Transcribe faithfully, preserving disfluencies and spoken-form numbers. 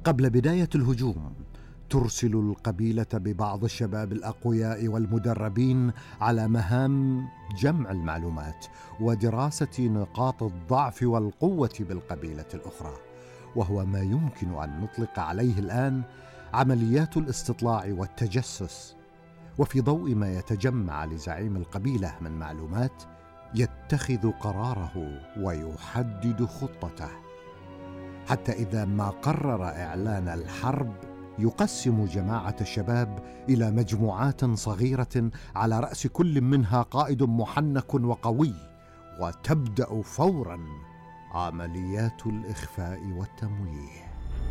قبل بداية الهجوم ترسل القبيلة ببعض الشباب الأقوياء والمدربين على مهام جمع المعلومات ودراسة نقاط الضعف والقوة بالقبيلة الأخرى، وهو ما يمكن أن نطلق عليه الآن عمليات الاستطلاع والتجسس. وفي ضوء ما يتجمع لزعيم القبيلة من معلومات يتخذ قراره ويحدد خطته، حتى إذا ما قرر إعلان الحرب يقسم جماعة الشباب إلى مجموعات صغيرة على رأس كل منها قائد محنك وقوي، وتبدأ فوراً عمليات الإخفاء والتمويه.